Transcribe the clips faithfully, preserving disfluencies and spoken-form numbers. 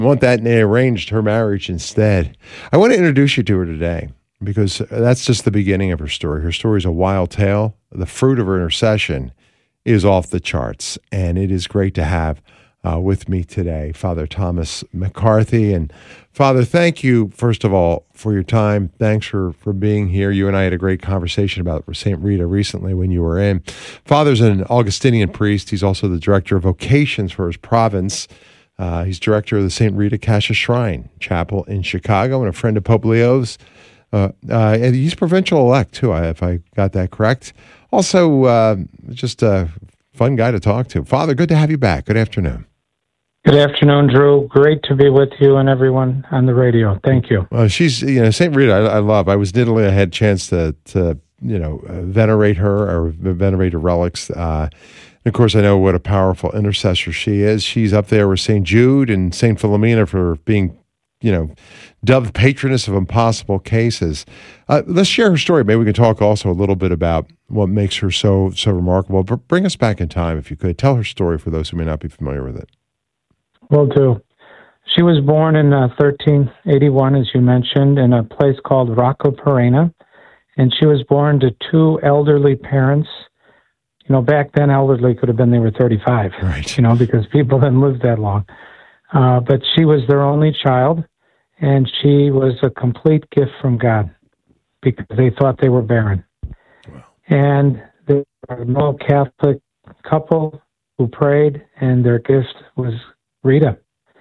want that, and they arranged her marriage instead. I want to introduce you to her today because that's just the beginning of her story. Her story is a wild tale. The fruit of her intercession is off the charts, and it is great to have uh, with me today Father Thomas McCarthy. And Father, thank you, first of all, for your time. Thanks for, for being here. You and I had a great conversation about Saint Rita recently when you were in. Father's an Augustinian priest. He's also the director of vocations for his province. Uh, he's director of the Saint Rita Cascia Shrine Chapel in Chicago and a friend of Pope Leo's. Uh, uh, and he's provincial elect, too, if I got that correct. Also, uh, just a fun guy to talk to. Father, good to have you back. Good afternoon. Good afternoon, Drew. Great to be with you and everyone on the radio. Thank you. Well, she's, you know, Saint Rita, I, I love. I was in Italy. I had a chance to, to you know, uh, venerate her or venerate her relics. Uh, and of course, I know what a powerful intercessor she is. She's up there with Saint Jude and Saint Philomena for being, you know, dubbed patroness of impossible cases. Uh, let's share her story. Maybe we can talk also a little bit about what makes her so so remarkable. But bring us back in time, if you could. Tell her story for those who may not be familiar with it. Will do. She was born in uh, thirteen eighty-one, as you mentioned, in a place called Rocco Perenna. And she was born to two elderly parents. You know, back then, elderly could have been they were thirty-five, right? You know, because people didn't live that long. Uh, but she was their only child, and she was a complete gift from God because they thought they were barren. Wow. And they were an old Catholic couple who prayed, and their gift was Rita.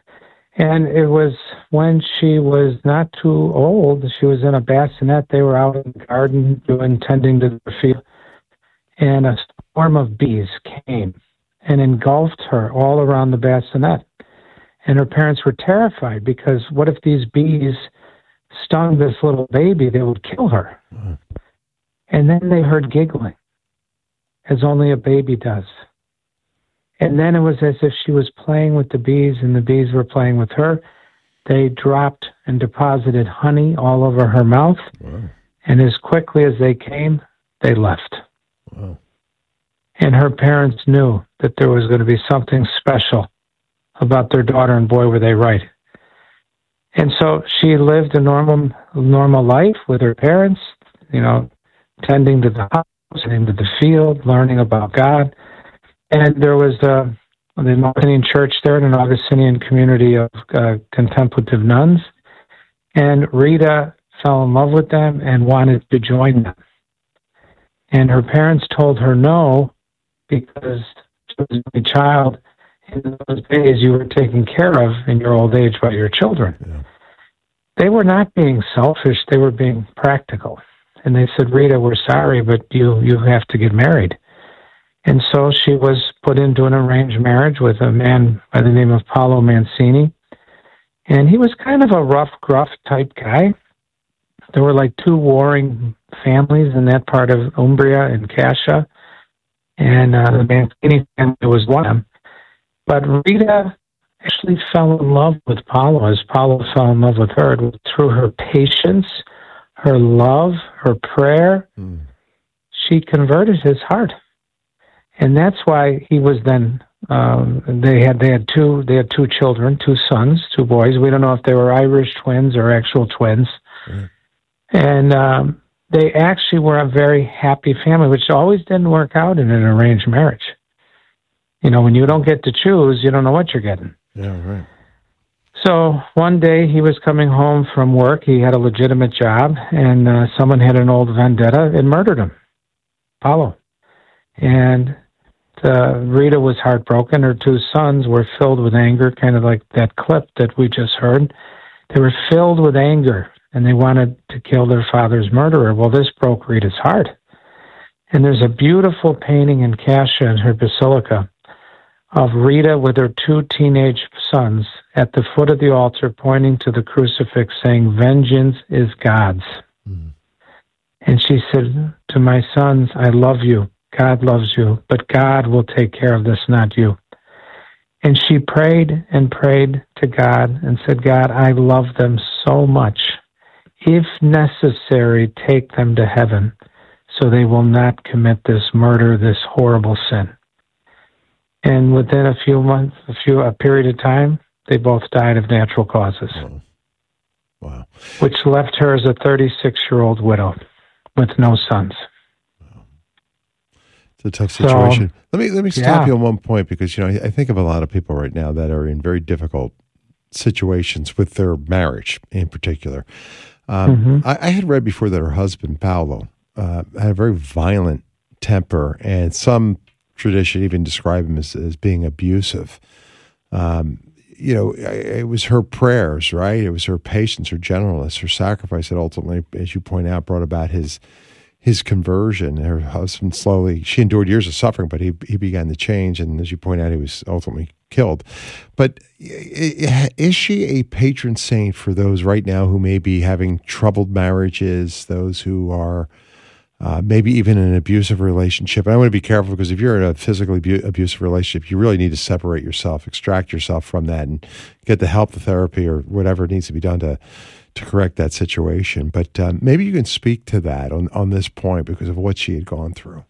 And it was when she was not too old, she was in a bassinet, they were out in the garden doing tending to the field, and a swarm of bees came and engulfed her all around the bassinet. And her parents were terrified because what if these bees stung this little baby? They would kill her. Mm-hmm. And then they heard giggling, as only a baby does. And then it was as if she was playing with the bees and the bees were playing with her. They dropped and deposited honey all over her mouth. Wow. And as quickly as they came, they left. Wow. And her parents knew that there was going to be something special about their daughter, and boy, were they right. And so she lived a normal normal life with her parents, you know, tending to the house, tending to the field, learning about God. And there was uh, the Augustinian church there, an Augustinian community of uh, contemplative nuns. And Rita fell in love with them and wanted to join them. And her parents told her no, because she was a child. In those days, you were taken care of in your old age by your children. Yeah. They were not being selfish. They were being practical. And they said, Rita, we're sorry, but you, you have to get married. And so she was put into an arranged marriage with a man by the name of Paolo Mancini. And he was kind of a rough, gruff type guy. There were like two warring families in that part of Umbria and Cascia. And uh, the Mancini family was one of them. But Rita actually fell in love with Paolo as Paolo fell in love with her. It was through her patience, her love, her prayer. Mm. She converted his heart. And that's why he was then, um, they had they had two they had two children, two sons, two boys. We don't know if they were Irish twins or actual twins. Mm. And um, they actually were a very happy family, which always didn't work out in an arranged marriage. You know, when you don't get to choose, you don't know what you're getting. Yeah, right. So one day he was coming home from work. He had a legitimate job, and uh, someone had an old vendetta and murdered him, Paolo. And uh, Rita was heartbroken. Her two sons were filled with anger, kind of like that clip that we just heard. They were filled with anger, and they wanted to kill their father's murderer. Well, this broke Rita's heart. And there's a beautiful painting in Cascia in her basilica of Rita with her two teenage sons at the foot of the altar pointing to the crucifix saying, vengeance is God's. Mm. And she said to my sons, I love you. God loves you, but God will take care of this, not you. And she prayed and prayed to God and said, God, I love them so much. If necessary, take them to heaven so they will not commit this murder, this horrible sin. And within a few months, a few a period of time, they both died of natural causes. Wow. Wow. Which left her as a thirty-six-year-old widow with no sons. Wow. It's a tough situation. So, let me let me stop yeah. you on one point, because you know I, I think of a lot of people right now that are in very difficult situations with their marriage in particular. Um, mm-hmm. I, I had read before that her husband, Paolo, uh, had a very violent temper, and some tradition even describe him as, as being abusive. Um, you know, it was her prayers, right? It was her patience, her gentleness, her sacrifice that ultimately, as you point out, brought about his his conversion. Her husband slowly, she endured years of suffering, but he he began to change, and as you point out, he was ultimately killed. But is she a patron saint for those right now who may be having troubled marriages, those who are uh, maybe even in an abusive relationship? And I want to be careful, because if you're in a physically abu- abusive relationship, you really need to separate yourself, extract yourself from that, and get the help, the therapy, or whatever needs to be done to to correct that situation. But um, maybe you can speak to that on, on this point because of what she had gone through.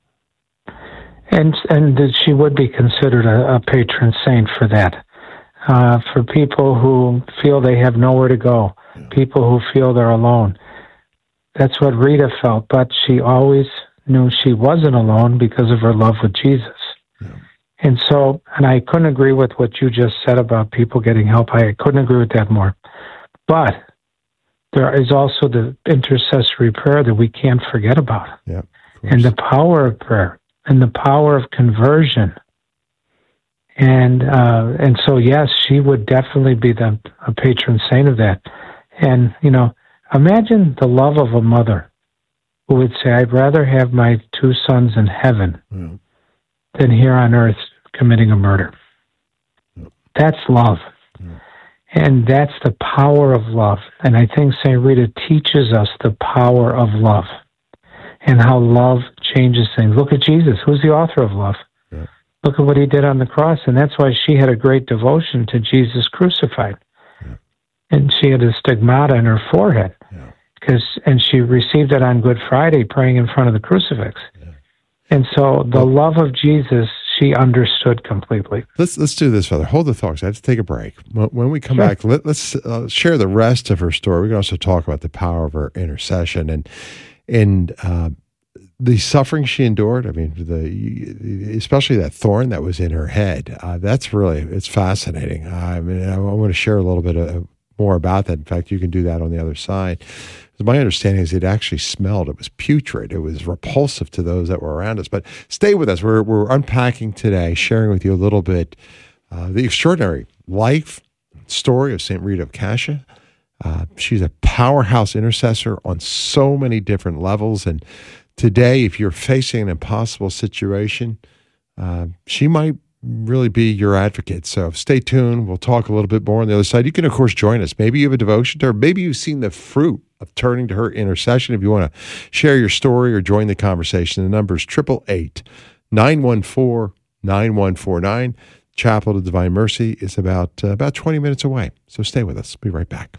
And and that she would be considered a, a patron saint for that. Uh, for people who feel they have nowhere to go, yeah. people who feel they're alone. That's what Rita felt, but she always knew she wasn't alone because of her love with Jesus. Yeah. And so, and I couldn't agree with what you just said about people getting help. I couldn't agree with that more. But there is also the intercessory prayer that we can't forget about. Yeah, and the power of prayer and the power of conversion. And uh, and so, yes, she would definitely be the a patron saint of that. And, you know, imagine the love of a mother who would say, I'd rather have my two sons in heaven yeah. than here on earth committing a murder. Yeah. That's love. Yeah. And that's the power of love. And I think Saint Rita teaches us the power of love and how love changes things. Look at Jesus. Who's the author of love? Yeah. Look at what he did on the cross. And that's why she had a great devotion to Jesus crucified. Yeah. And she had a stigmata in her forehead. Yeah. Cause, and she received it on Good Friday, praying in front of the crucifix. Yeah. And so the well, love of Jesus, she understood completely. Let's let's do this, Father. Hold the thoughts. I have to take a break. When we come sure. back, let, let's uh, share the rest of her story. We can also talk about the power of her intercession and and uh, the suffering she endured. I mean, the especially that thorn that was in her head. Uh, that's really it's fascinating. Uh, I mean, I want to share a little bit of, more about that. In fact, you can do that on the other side. My understanding is it actually smelled. It was putrid. It was repulsive to those that were around us. But stay with us. We're we're unpacking today, sharing with you a little bit uh, the extraordinary life story of Saint Rita of Cascia. Uh, she's a powerhouse intercessor on so many different levels. And today, if you're facing an impossible situation, uh, she might really be your advocate. So stay tuned. We'll talk a little bit more on the other side. You can, of course, join us. Maybe you have a devotion to her. Maybe you've seen the fruit of turning to her intercession. If you want to share your story or join the conversation, the number is eight eight eight, nine one four, nine one four nine. Chapel of Divine Mercy is about uh, about twenty minutes away. So stay with us. Be right back.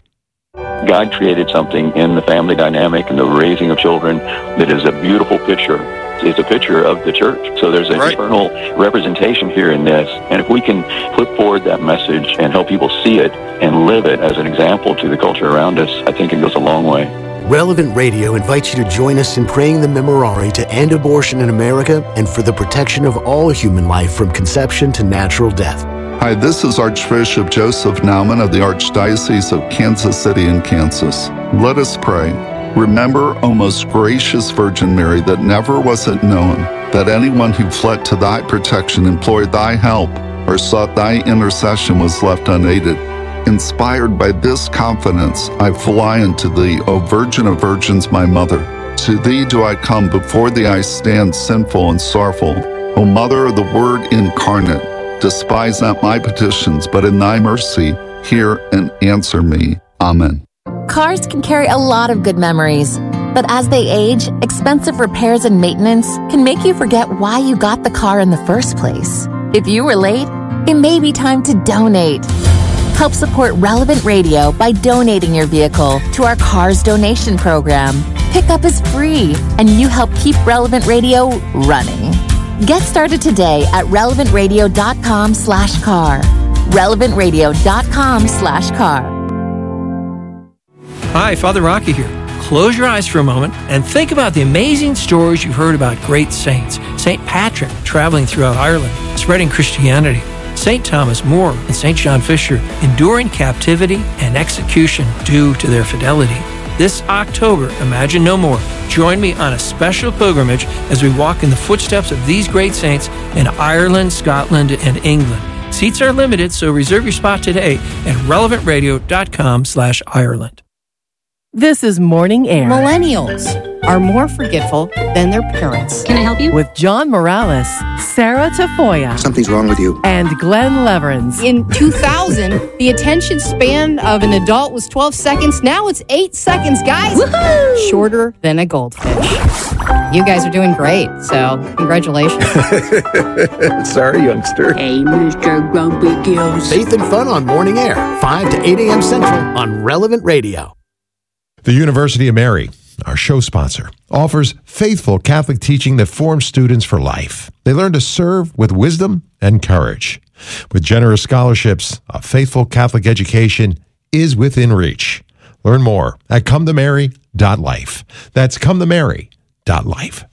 God created something in the family dynamic and the raising of children that is a beautiful picture. It's a picture of the church. So there's an right. eternal representation here in this. And if we can put forward that message and help people see it and live it as an example to the culture around us, I think it goes a long way. Relevant Radio invites you to join us in praying the Memorare to end abortion in America and for the protection of all human life from conception to natural death. Hi, this is Archbishop Joseph Naumann of the Archdiocese of Kansas City in Kansas. Let us pray. Remember, O most gracious Virgin Mary, that never was it known that anyone who fled to thy protection, implored thy help, or sought thy intercession was left unaided. Inspired by this confidence, I fly unto thee, O Virgin of Virgins, my Mother. To thee do I come, before thee I stand sinful and sorrowful. O Mother of the Word incarnate, despise not my petitions, but in thy mercy hear and answer me. Amen. Cars can carry a lot of good memories, but as they age, expensive repairs and maintenance can make you forget why you got the car in the first place. If you were late, it may be time to donate. Help support Relevant Radio by donating your vehicle to our Cars Donation Program. Pickup is free, and you help keep Relevant Radio running. Get started today at relevant radio dot com slash car. relevant radio dot com slash car. Hi, Father Rocky here. Close your eyes for a moment and think about the amazing stories you've heard about great saints. Saint Patrick traveling throughout Ireland, spreading Christianity. Saint Thomas More and Saint John Fisher enduring captivity and execution due to their fidelity. This October, Imagine No More. Join me on a special pilgrimage as we walk in the footsteps of these great saints in Ireland, Scotland, and England. Seats are limited, so reserve your spot today at relevant radio dot com slash Ireland. This is Morning Air. Millennials are more forgetful than their parents. Can I help you? With John Morales, Sarah Tafoya. Something's wrong with you. And Glenn Leverins. In two thousand, the attention span of an adult was twelve seconds. Now it's eight seconds, guys. Woohoo! Shorter than a goldfish. You guys are doing great, so congratulations. Sorry, youngster. Hey, Mister Grumpy Gills. Faith and Fun on Morning Air, five to eight a.m. Central on Relevant Radio. The University of Mary, our show sponsor, offers faithful Catholic teaching that forms students for life. They learn to serve with wisdom and courage. With generous scholarships, a faithful Catholic education is within reach. Learn more at come to mary dot life. That's come to mary dot life.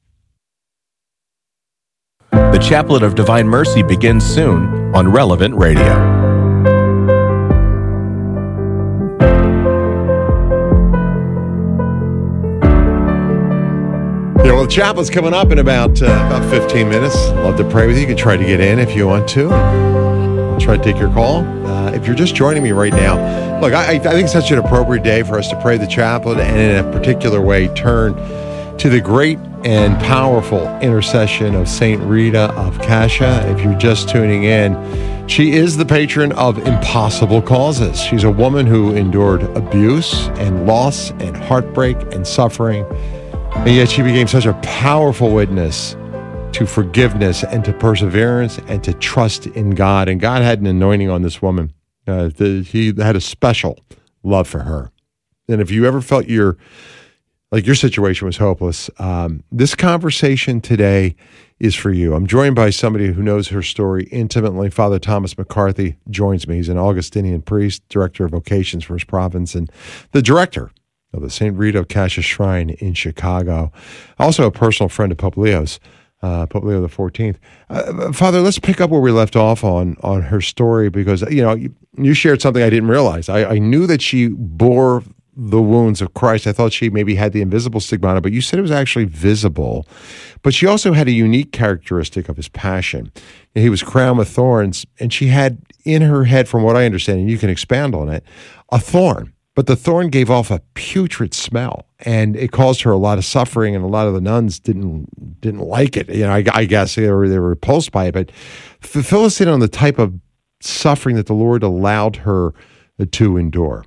The Chaplet of Divine Mercy begins soon on Relevant Radio. Yeah, well, the chapel's coming up in about uh, about fifteen minutes. Love to pray with you. You can try to get in if you want to. I'll try to take your call. Uh, if you're just joining me right now, look, I, I think it's such an appropriate day for us to pray the chaplet and in a particular way turn to the great and powerful intercession of Saint Rita of Cascia. If you're just tuning in, she is the patron of impossible causes. She's a woman who endured abuse and loss and heartbreak and suffering. And yet she became such a powerful witness to forgiveness and to perseverance and to trust in God. And God had an anointing on this woman. Uh, the, he had a special love for her. And if you ever felt your like your situation was hopeless, um, this conversation today is for you. I'm joined by somebody who knows her story intimately. Father Thomas McCarthy joins me. He's an Augustinian priest, director of vocations for his province, and the director of the Saint Rita of Cascia Shrine in Chicago. Also a personal friend of Pope Leo's, uh, Pope Leo the fourteenth. Uh, Father, let's pick up where we left off on on her story, because, you know, you, you shared something I didn't realize. I, I knew that she bore the wounds of Christ. I thought she maybe had the invisible stigmata, but you said it was actually visible. But she also had a unique characteristic of his passion. He was crowned with thorns, and she had in her head, from what I understand, and you can expand on it, a thorn. But the thorn gave off a putrid smell, and it caused her a lot of suffering, and a lot of the nuns didn't didn't like it. You know, I, I guess they were they were repulsed by it. But fill us in on the type of suffering that the Lord allowed her to endure.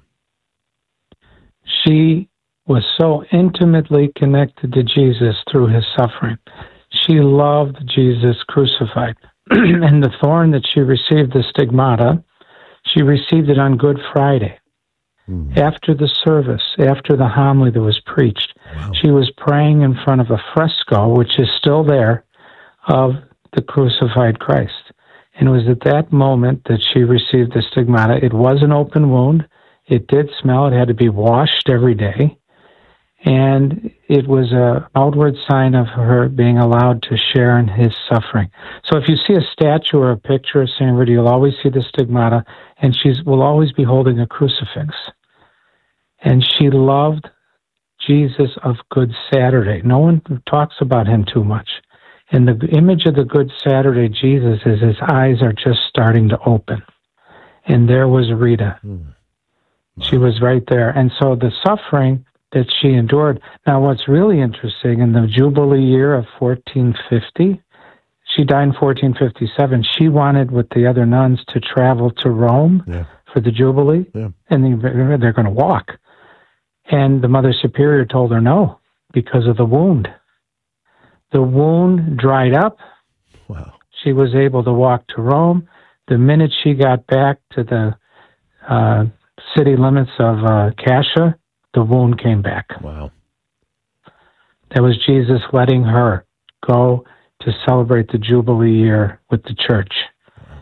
She was so intimately connected to Jesus through his suffering. She loved Jesus crucified. And the thorn that she received, the stigmata, she received it on Good Friday. After the service, after the homily that was preached, wow. She was praying in front of a fresco, which is still there, of the crucified Christ. And it was at that moment that she received the stigmata. It was an open wound. It did smell. It had to be washed every day. And it was an outward sign of her being allowed to share in his suffering. So if you see a statue or a picture of Saint Rita, you'll always see the stigmata, and she will always be holding a crucifix. And she loved Jesus of Good Saturday. No one talks about him too much. And the image of the Good Saturday Jesus is his eyes are just starting to open. And there was Rita. Mm. Wow. She was right there. And so the suffering that she endured. Now, what's really interesting, in the Jubilee year of fourteen fifty, she died in fourteen fifty-seven, she wanted, with the other nuns, to travel to Rome yeah. for the Jubilee. Yeah. And they're going to walk. And the Mother Superior told her no, because of the wound. The wound dried up. Wow. She was able to walk to Rome. The minute she got back to the uh, city limits of uh, Cascia, the wound came back. Wow. That was Jesus letting her go to celebrate the Jubilee year with the church. Wow.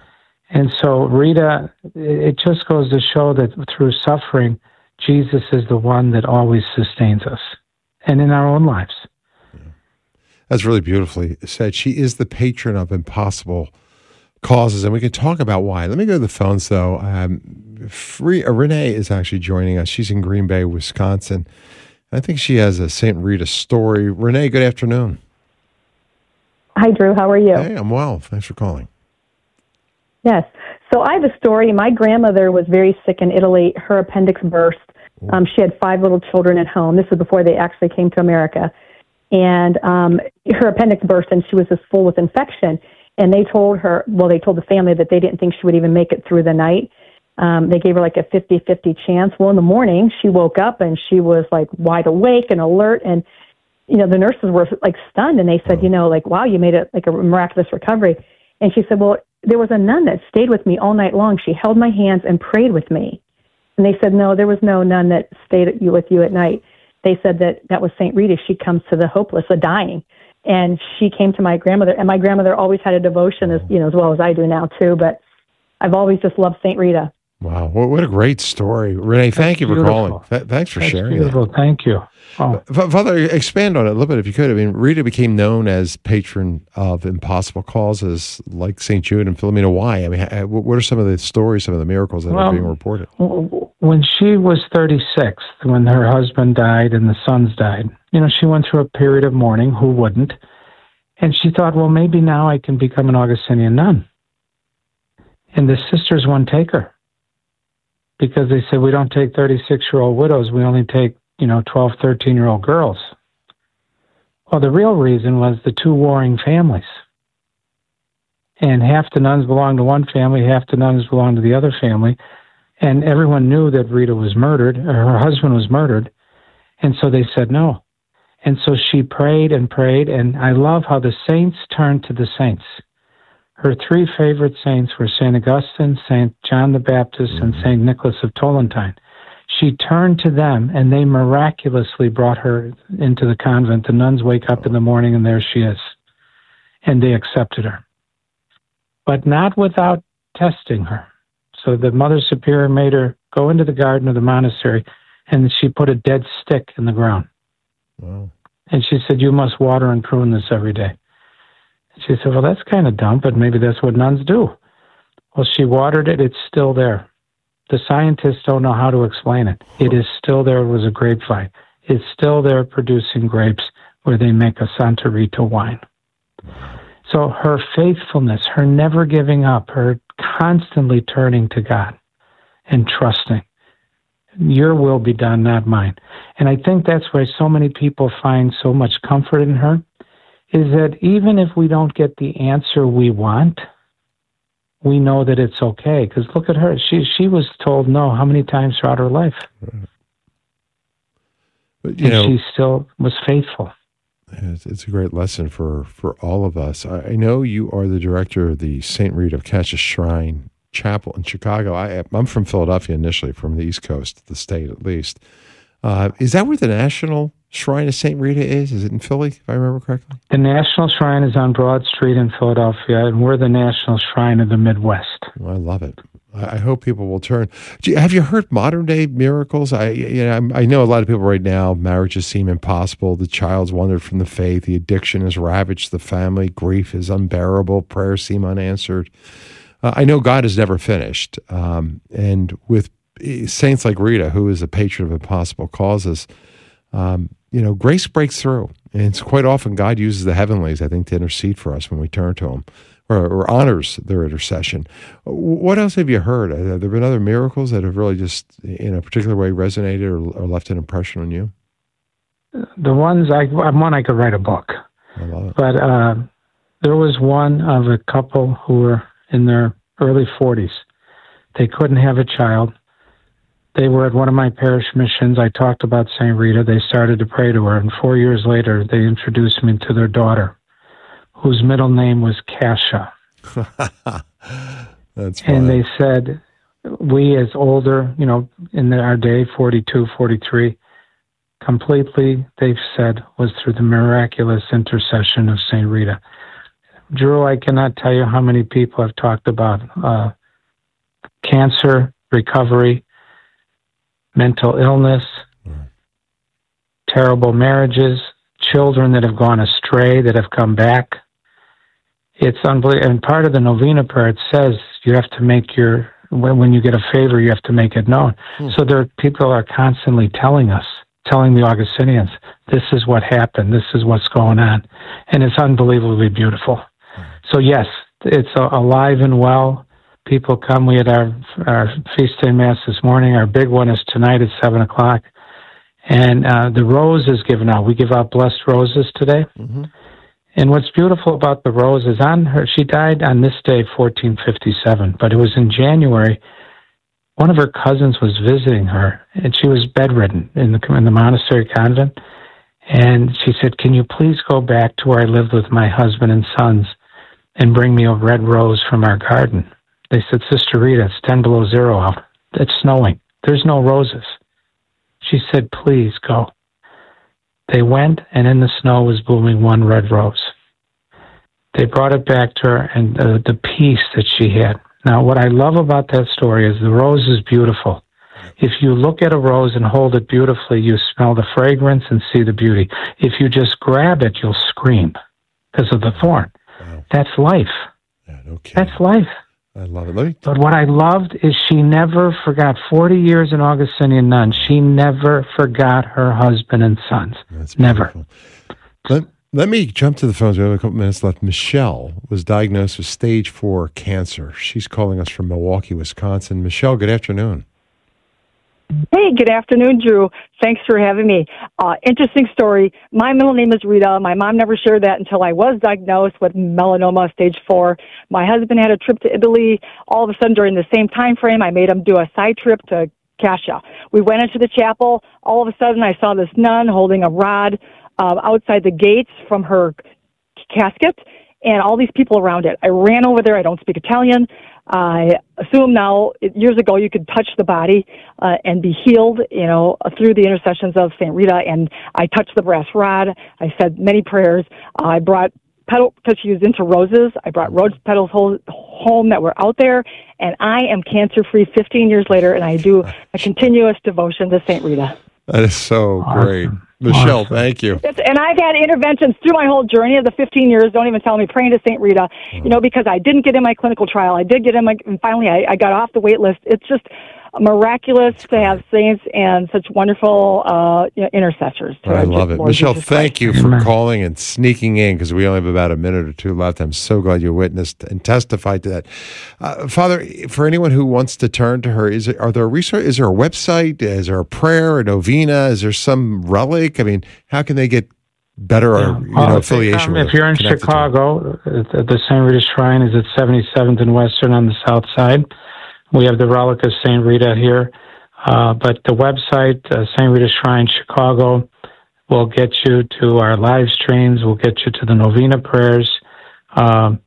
And so Rita, it just goes to show that through suffering, Jesus is the one that always sustains us, and in our own lives. That's really beautifully said. She is the patron of impossible causes, and we can talk about why. Let me go to the phones, though. Um, Free, uh, Renee is actually joining us. She's in Green Bay, Wisconsin. I think she has a Saint Rita story. Renee, good afternoon. Hi, Drew. How are you? Hey, I'm well. Thanks for calling. Yes. So I have a story. My grandmother was very sick in Italy. Her appendix burst. Um, she had five little children at home. This was before they actually came to America. And um, her appendix burst, and she was just full with infection. And they told her, well, they told the family that they didn't think she would even make it through the night. Um, they gave her like a fifty-fifty chance. Well, in the morning, she woke up, and she was like wide awake and alert. And, you know, the nurses were like stunned, and they said, you know, like, wow, you made it like a miraculous recovery. And she said, well, there was a nun that stayed with me all night long. She held my hands and prayed with me. And they said, no, there was no nun that stayed with you at night. They said that that was Saint Rita. She comes to the hopeless, the dying. And she came to my grandmother, and my grandmother always had a devotion, as you know, as well as I do now too. But I've always just loved Saint Rita. Wow, what, what a great story, Renee! Thank That's you for beautiful. calling. Th- thanks for That's sharing beautiful. that. Thank you. Oh. Father, expand on it a little bit if you could. I mean, Rita became known as patron of impossible causes, like Saint Jude and Philomena. Why? I mean, what are some of the stories, some of the miracles that well, are being reported? When she was thirty-six, when her husband died and the sons died, you know, she went through a period of mourning. Who wouldn't? And she thought, well, maybe now I can become an Augustinian nun. And the sisters wouldn't take her, because they said, we don't take thirty-six-year-old widows. We only take, you know, twelve, thirteen-year-old girls. Well, the real reason was the two warring families. And half the nuns belonged to one family, half the nuns belonged to the other family. And everyone knew that Rita was murdered, or her husband was murdered. And so they said no. And so she prayed and prayed. And I love how the saints turned to the saints. Her three favorite saints were Saint Augustine, Saint John the Baptist, and Saint Nicholas of Tolentine. She turned to them, and they miraculously brought her into the convent. The nuns wake up in the morning, and there she is. And they accepted her. But not without testing her. So the Mother Superior made her go into the garden of the monastery, and she put a dead stick in the ground. Wow. And she said, you must water and prune this every day. She said, well, that's kind of dumb, but maybe that's what nuns do. Well, she watered it. It's still there. The scientists don't know how to explain it. It is still there. It was a grapevine. It's still there producing grapes where they make a Santa Rita wine. So her faithfulness, her never giving up, her constantly turning to God and trusting, your will be done, not mine. And I think that's why so many people find so much comfort in her, is that even if we don't get the answer we want, we know that it's okay. Because look at her. She she was told no how many times throughout her life? Right. But, you and know, she still was faithful. It's, it's a great lesson for, for all of us. I, I know you are the director of the Saint Rita of Cassius Shrine Chapel in Chicago. I, I'm from Philadelphia initially, from the East Coast, the state at least. Uh, is that where the National Shrine of Saint Rita is? Is it in Philly, if I remember correctly? The National Shrine is on Broad Street in Philadelphia, and we're the National Shrine of the Midwest. Well, I love it. I, I hope people will turn. Do you, have you heard modern day miracles? I you know I'm, I know a lot of people right now, marriages seem impossible. The child's wandered from the faith. The addiction has ravaged the family. Grief is unbearable. Prayers seem unanswered. Uh, I know God is never finished. Um, and with saints like Rita, who is a patron of impossible causes, um, you know, grace breaks through. And it's quite often God uses the heavenlies, I think, to intercede for us when we turn to him, or, or honors their intercession. What else have you heard? Have there been other miracles that have really just, in a particular way, resonated or, or left an impression on you? The ones, I, one I could write a book. I love it. But uh, there was one of a couple who were in their early forties. They couldn't have a child. They were at one of my parish missions. I talked about Saint Rita. They started to pray to her, and four years later, they introduced me to their daughter, whose middle name was Cassia. That's funny. And they said, we as older, you know, in our day, forty-two, forty-three, completely, they've said, was through the miraculous intercession of Saint Rita. Drew, I cannot tell you how many people have talked about uh, cancer recovery, mental illness, mm. terrible marriages, children that have gone astray, that have come back. It's unbelievable. And part of the novena prayer, it says you have to make your, when, when you get a favor, you have to make it known. Mm. So there, people are constantly telling us, telling the Augustinians, this is what happened, this is what's going on. And it's unbelievably beautiful. Mm. So yes, it's uh, alive and well. People come. We had our, our feast day mass this morning. Our big one is tonight at seven o'clock. And uh, the rose is given out. We give out blessed roses today. Mm-hmm. And what's beautiful about the rose is on her, she died on this day, fourteen fifty-seven, but it was in January. One of her cousins was visiting her, and she was bedridden in the, in the monastery convent. And she said, can you please go back to where I lived with my husband and sons and bring me a red rose from our garden? They said, Sister Rita, it's ten below zero out. It's snowing. There's no roses. She said, please go. They went, and in the snow was blooming one red rose. They brought it back to her, and uh, the peace that she had. Now, what I love about that story is the rose is beautiful. If you look at a rose and hold it beautifully, you smell the fragrance and see the beauty. If you just grab it, you'll scream because of the thorn. Wow. That's life. Yeah, no kidding. That's life. I love it. Let me... But what I loved is she never forgot, forty years an Augustinian nun, she never forgot her husband and sons. That's never. Let, let me jump to the phones. We have a couple minutes left. Michelle was diagnosed with stage four cancer. She's calling us from Milwaukee, Wisconsin. Michelle, good afternoon. Hey, good afternoon, Drew. Thanks for having me. Uh, interesting story. My middle name is Rita. My mom never shared that until I was diagnosed with melanoma stage four. My husband had a trip to Italy. All of a sudden, during the same time frame, I made him do a side trip to Cascia. We went into the chapel. All of a sudden, I saw this nun holding a rod uh, outside the gates from her casket, and all these people around it. I ran over there. I don't speak Italian. I assume now, years ago, you could touch the body uh, and be healed, you know, through the intercessions of Saint Rita. And I touched the brass rod. I said many prayers. Uh, I brought petals, because she was into roses. I brought rose petals whole, home that were out there. And I am cancer-free fifteen years later, and I do a continuous devotion to Saint Rita. That is so great. Awesome. Michelle, awesome. Thank you. It's, and I've had interventions through my whole journey of the fifteen years. Don't even tell me, praying to Saint Rita, mm-hmm. you know, because I didn't get in my clinical trial. I did get in my, and finally I, I got off the wait list. It's just miraculous to have saints and such wonderful uh, you know, intercessors. I love it. Michelle, thank you for calling and sneaking in, because we only have about a minute or two left. I'm so glad you witnessed and testified to that. Uh, Father, for anyone who wants to turn to her, is it, are there resources? Is there a website? Is there a prayer, a novena? Is there some relic? I mean, how can they get better yeah. or, you know, uh, affiliation um, with If you're in Chicago, the Saint Rita Shrine is at seventy-seventh and Western on the south side. We have the relic of Saint Rita here, uh, but the website, uh, Saint Rita Shrine Chicago, will get you to our live streams, will get you to the novena prayers. Um,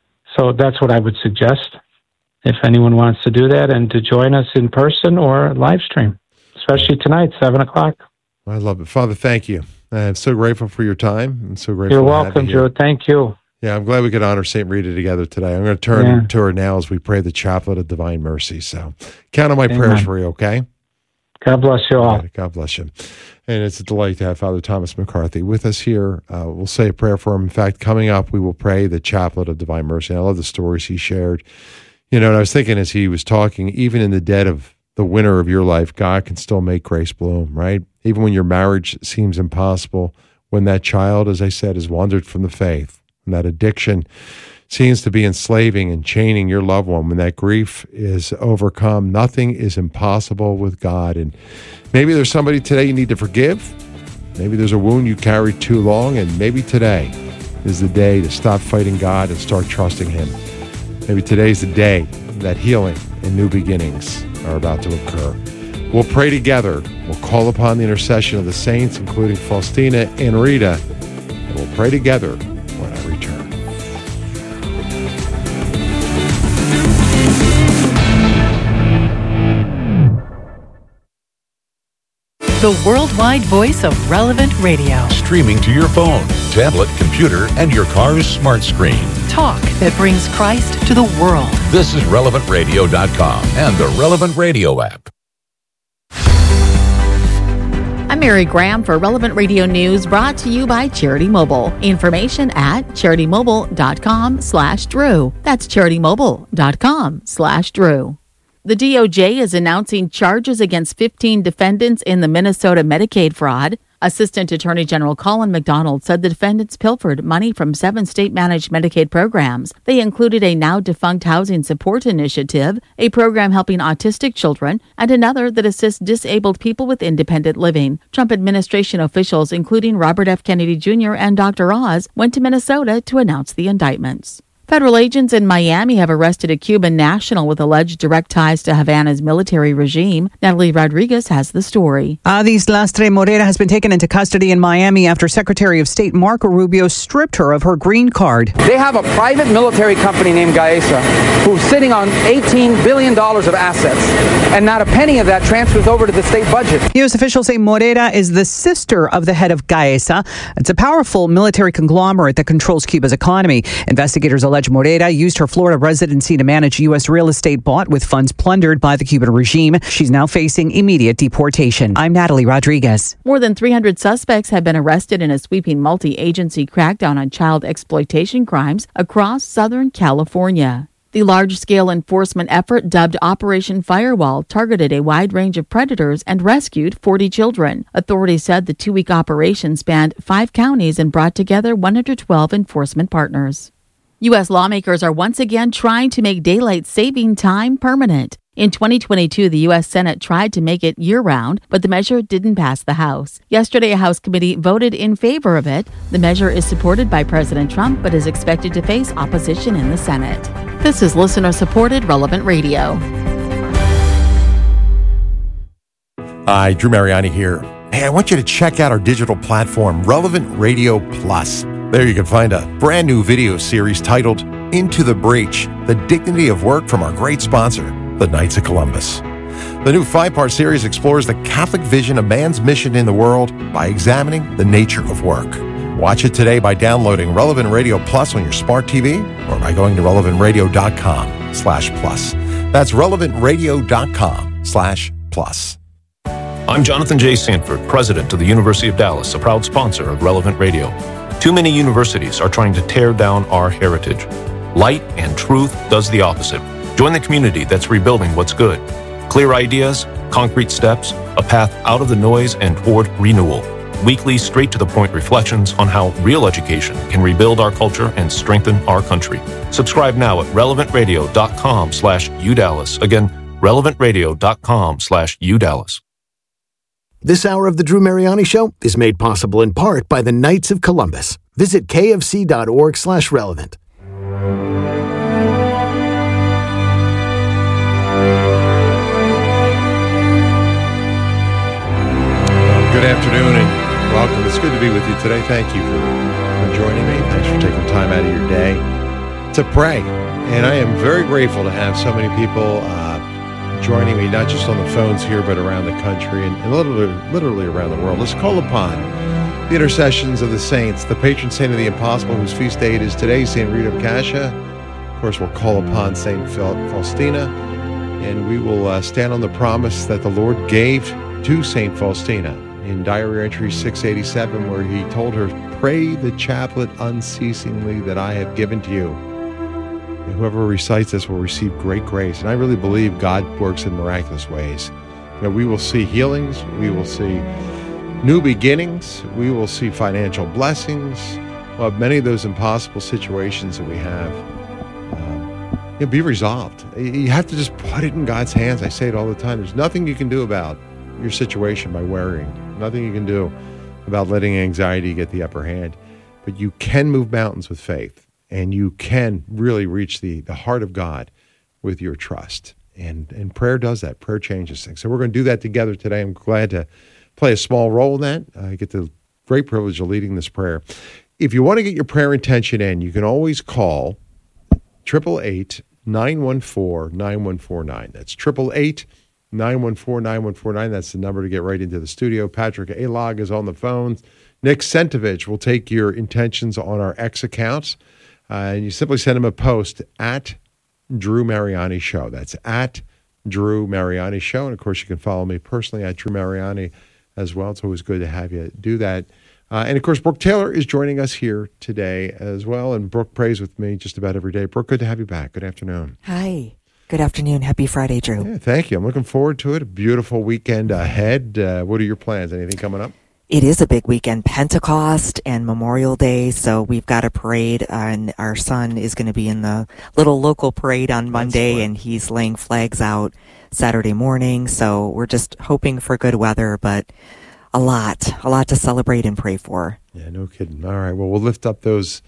so that's what I would suggest if anyone wants to do that, and to join us in person or live stream, especially tonight, seven o'clock. I love it. Father, thank you. I'm so grateful for your time. I'm so grateful. You're welcome, Joe. Thank you. Yeah, I'm glad we could honor Saint Rita together today. I'm going to turn yeah. to her now as we pray the Chaplet of Divine Mercy. So count on my Amen. Prayers for you, okay? God bless you all. Right, God bless you. And it's a delight to have Father Thomas McCarthy with us here. Uh, we'll say a prayer for him. In fact, coming up, we will pray the Chaplet of Divine Mercy. And I love the stories he shared. You know, and I was thinking as he was talking, even in the dead of the winter of your life, God can still make grace bloom, right? Even when your marriage seems impossible, when that child, as I said, has wandered from the faith, and that addiction seems to be enslaving and chaining your loved one, when that grief is overcome, nothing is impossible with God. And maybe there's somebody today you need to forgive. Maybe there's a wound you carried too long, and maybe today is the day to stop fighting God and start trusting Him. Maybe today's the day that healing and new beginnings are about to occur. We'll pray together. We'll call upon the intercession of the saints, including Faustina and Rita, and we'll pray together when I return. the worldwide voice of Relevant Radio. Streaming to your phone, tablet, computer, and your car's smart screen. Talk that brings Christ to the world. This is relevant radio dot com and the Relevant Radio app. I'm Mary Graham for Relevant Radio News, brought to you by Charity Mobile. Information at charity mobile dot com slash Drew. That's charity mobile dot com slash Drew. The D O J is announcing charges against fifteen defendants in the Minnesota Medicaid fraud. Assistant Attorney General Colin McDonald said the defendants pilfered money from seven state-managed Medicaid programs. They included a now-defunct housing support initiative, a program helping autistic children, and another that assists disabled people with independent living. Trump administration officials, including Robert F. Kennedy Junior and Doctor Oz, went to Minnesota to announce the indictments. Federal agents in Miami have arrested a Cuban national with alleged direct ties to Havana's military regime. Natalie Rodriguez has the story. Adis Lastre Morera has been taken into custody in Miami after Secretary of State Marco Rubio stripped her of her green card. They have a private military company named Gaesa who's sitting on eighteen billion dollars of assets, and not a penny of that transfers over to the state budget. U S officials say Morera is the sister of the head of Gaesa. It's a powerful military conglomerate that controls Cuba's economy. Investigators allege Morera used her Florida residency to manage U S real estate bought with funds plundered by the Cuban regime. She's now facing immediate deportation. I'm Natalie Rodriguez. More than three hundred suspects have been arrested in a sweeping multi-agency crackdown on child exploitation crimes across Southern California. The large-scale enforcement effort, dubbed Operation Firewall, targeted a wide range of predators and rescued forty children. Authorities said the two-week operation spanned five counties and brought together one hundred twelve enforcement partners. U S lawmakers are once again trying to make daylight saving time permanent. In twenty twenty-two, the U S Senate tried to make it year-round, but the measure didn't pass the House. Yesterday, a House committee voted in favor of it. The measure is supported by President Trump, but is expected to face opposition in the Senate. This is listener-supported Relevant Radio. Hi, Drew Mariani here. Hey, I want you to check out our digital platform, Relevant Radio Plus. There you can find a brand new video series titled Into the Breach, The Dignity of Work from our great sponsor, the Knights of Columbus. The new five-part series explores the Catholic vision of man's mission in the world by examining the nature of work. Watch it today by downloading Relevant Radio Plus on your smart T V or by going to relevant radio dot com slash plus. That's relevant radio dot com slash plus. I'm Jonathan J. Sanford, president of the University of Dallas, a proud sponsor of Relevant Radio. Too many universities are trying to tear down our heritage. Light and Truth does the opposite. Join the community that's rebuilding what's good. Clear ideas, concrete steps, a path out of the noise and toward renewal. Weekly, straight-to-the-point reflections on how real education can rebuild our culture and strengthen our country. Subscribe now at relevant radio dot com slash U Dallas. Again, relevant radio dot com slash U Dallas. This hour of the Drew Mariani Show is made possible in part by the Knights of Columbus. Visit kfc.org slash relevant. Good afternoon and welcome. It's good to be with you today. Thank you for, for joining me. Thanks for taking time out of your day to pray. And I am very grateful to have so many people uh, joining me, not just on the phones here, but around the country and, and literally, literally around the world. Let's call upon the intercessions of the saints, the patron saint of the impossible, whose feast day it is today, Saint Rita of Cascia. Of course, we'll call upon Saint Faustina, and we will uh, stand on the promise that the Lord gave to Saint Faustina in Diary Entry six eighty-seven, where he told her, "Pray the chaplet unceasingly that I have given to you." And whoever recites this will receive great grace. And I really believe God works in miraculous ways. You know, we will see healings. We will see new beginnings. We will see financial blessings. Well, many of those impossible situations that we have, um, you know, be resolved. You have to just put it in God's hands. I say it all the time. There's nothing you can do about your situation by worrying. Nothing you can do about letting anxiety get the upper hand. But you can move mountains with faith. And you can really reach the, the heart of God with your trust. And, and prayer does that. Prayer changes things. So we're going to do that together today. I'm glad to play a small role in that. I get the great privilege of leading this prayer. If you want to get your prayer intention in, you can always call eight eight eight, nine one four, nine one four nine. That's eight eight eight, nine one four, nine one four nine. That's the number to get right into the studio. Patrick Alog is on the phone. Nick Sentovich will take your intentions on our X accounts. Uh, and you simply send him a post at Drew Mariani Show. That's at Drew Mariani Show. And, of course, you can follow me personally at Drew Mariani as well. It's always good to have you do that. Uh, and, of course, Brooke Taylor is joining us here today as well. And Brooke prays with me just about every day. Brooke, good to have you back. Good afternoon. Hi. Good afternoon. Happy Friday, Drew. Yeah, thank you. I'm looking forward to it. A beautiful weekend ahead. Uh, what are your plans? Anything coming up? It is a big weekend, Pentecost and Memorial Day, so we've got a parade, uh, and our son is going to be in the little local parade on Monday, and he's laying flags out Saturday morning, so we're just hoping for good weather, but a lot, a lot to celebrate and pray for. Yeah, no kidding. All right, well, we'll lift up those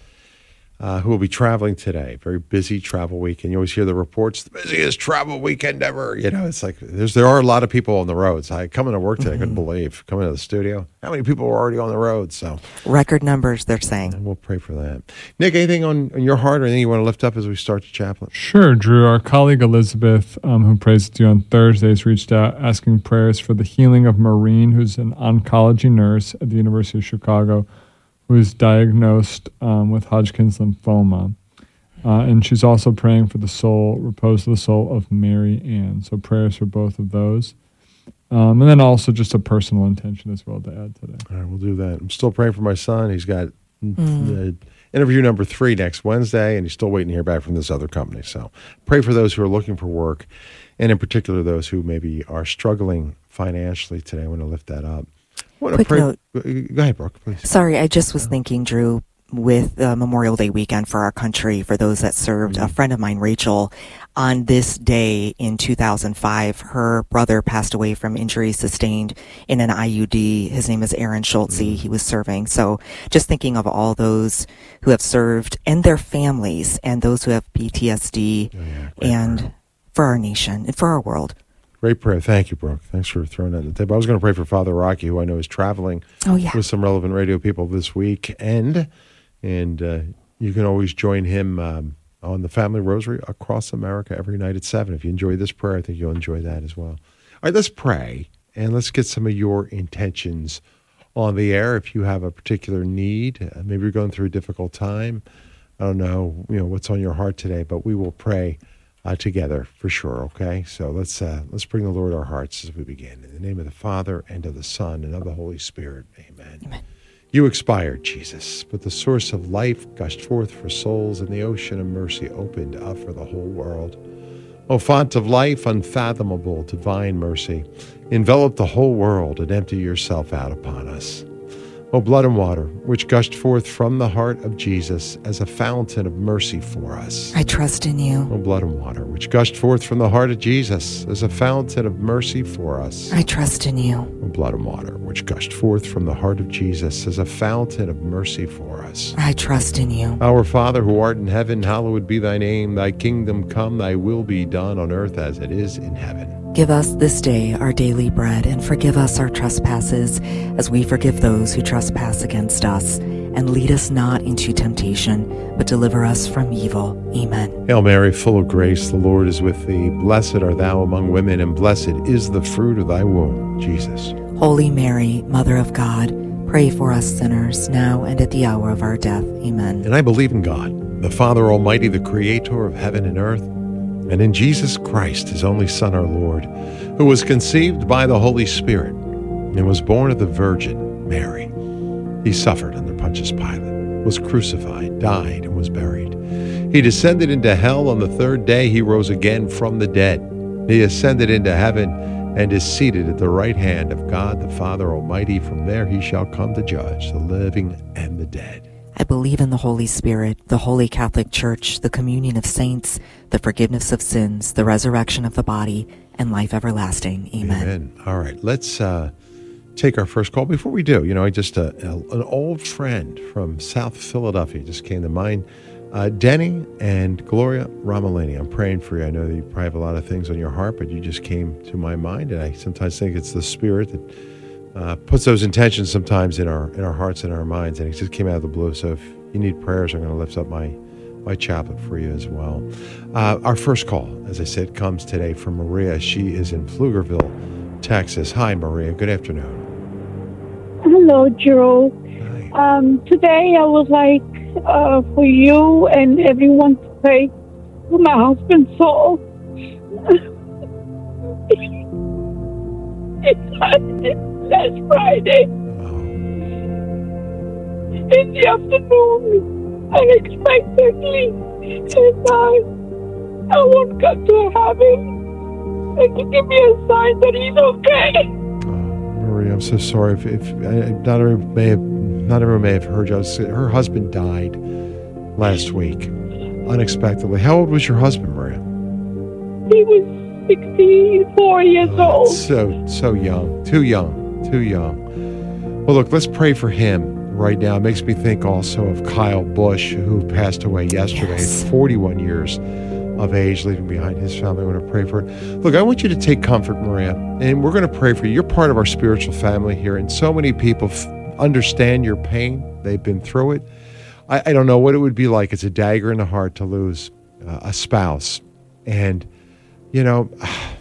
uh, who will be traveling today. Very busy travel weekend. You always hear the reports, the busiest travel weekend ever. You know, it's like there's there are a lot of people on the roads. I coming to work today, mm-hmm. I couldn't believe coming to the studio how many people were already on the road. So record numbers, they're saying. And we'll pray for that. Nick, anything on, on your heart or anything you want to lift up as we start the chaplain? Sure, Drew. Our colleague Elizabeth, um, who prays with you on Thursdays, reached out asking prayers for the healing of Maureen, who's an oncology nurse at the University of Chicago, who is diagnosed um, with Hodgkin's lymphoma. Uh, and she's also praying for the soul, repose of the soul of Mary Ann. So prayers for both of those. Um, and then also just a personal intention as well to add to that. All right, we'll do that. I'm still praying for my son. He's got mm. uh, interview number three next Wednesday, and he's still waiting to hear back from this other company. So pray for those who are looking for work, and in particular those who maybe are struggling financially today. I want to lift that up. Quick pray, note. Go ahead, Brooke, please. Sorry, I just was thinking, Drew, with uh, Memorial Day weekend for our country, for those that served, mm-hmm. a friend of mine, Rachel, on this day in two thousand five, her brother passed away from injuries sustained in an I U D. His name is Aaron Schultze. Mm-hmm. He was serving. So just thinking of all those who have served and their families and those who have P T S D oh, yeah. and prayer. For our nation and for our world. Great prayer. Thank you, Brooke. Thanks for throwing that on the table. I was going to pray for Father Rocky, who I know is traveling oh, yeah. with some Relevant Radio people this weekend. And uh, you can always join him um, on the Family Rosary across America every night at seven. If you enjoy this prayer, I think you'll enjoy that as well. All right, let's pray, and let's get some of your intentions on the air. If you have a particular need, uh, maybe you're going through a difficult time. I don't know, you know, what's on your heart today, but we will pray Uh, together for sure. Okay, so let's uh, let's bring the Lord our hearts as we begin. In the name of the Father and of the Son and of the Holy Spirit. Amen. Amen. You expired, Jesus, but the source of life gushed forth for souls, and the ocean of mercy opened up for the whole world. O font of life, unfathomable, divine mercy, envelop the whole world and empty yourself out upon us. O blood and water, which gushed forth from the heart of Jesus as a fountain of mercy for us. I trust in you. O blood and water, which gushed forth from the heart of Jesus as a fountain of mercy for us. I trust in you. O blood and water, which gushed forth from the heart of Jesus as a fountain of mercy for us. I trust in you. Our Father, who art in heaven, hallowed be thy name. Thy kingdom come, thy will be done on earth as it is in heaven. Give us this day our daily bread, and forgive us our trespasses, as we forgive those who trespass against us. And lead us not into temptation, but deliver us from evil. Amen. Hail Mary, full of grace, the Lord is with thee. Blessed art thou among women, and blessed is the fruit of thy womb, Jesus. Holy Mary, Mother of God, pray for us sinners, now and at the hour of our death. Amen. And I believe in God, the Father Almighty, the Creator of heaven and earth, and in Jesus Christ, his only Son, our Lord, who was conceived by the Holy Spirit and was born of the Virgin Mary. He suffered under Pontius Pilate, was crucified, died, and was buried. He descended into hell. On the third day he rose again from the dead. He ascended into heaven and is seated at the right hand of God the Father Almighty. From there he shall come to judge the living and the dead. I believe in the Holy Spirit, the Holy Catholic Church, the communion of saints, the forgiveness of sins, the resurrection of the body, and life everlasting. Amen. Amen. All right, let's uh, take our first call. Before we do, you know, I just, uh, an old friend from South Philadelphia just came to mind. Uh, Denny and Gloria Ramalini, I'm praying for you. I know that you probably have a lot of things on your heart, but you just came to my mind, and I sometimes think it's the Spirit that Uh, puts those intentions sometimes in our in our hearts and our minds, and it just came out of the blue. So if you need prayers, I'm going to lift up my my chaplet for you as well. Uh, our first call, as I said, comes today from Maria. She is in Pflugerville, Texas. Hi, Maria. Good afternoon. Hello, Drew. Um, today I would like uh, for you and everyone to pray for my husband's soul. He died last Friday in the afternoon, unexpectedly, and I, I want God to have him and to give me a sign that he's okay. Maria, I'm so sorry. If, if uh, not everyone may have, not everyone may have heard you. Her husband died last week, unexpectedly. How old was your husband, Maria? He was sixty-four years oh, old. So so young, too young, too young. Well, look, let's pray for him right now. It makes me think also of Kyle Bush, who passed away yesterday yes. at forty-one years of age, leaving behind his family. I want to pray for it. Look, I want you to take comfort, Maria, and we're going to pray for you. You're part of our spiritual family here, and so many people f- understand your pain. They've been through it. I, I don't know what it would be like. It's a dagger in the heart to lose uh, a spouse. And, you know,